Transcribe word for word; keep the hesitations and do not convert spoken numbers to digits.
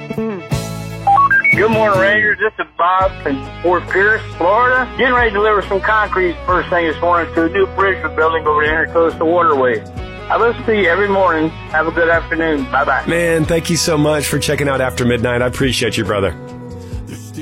Good morning, Rangers. This is Bob from Fort Pierce, Florida. Getting ready to deliver some concrete first thing this morning to a new bridge we're building over the Intercoastal Waterway. I listen to you every morning. Have a good afternoon. Bye-bye. Man, thank you so much for checking out After Midnight. I appreciate you, brother.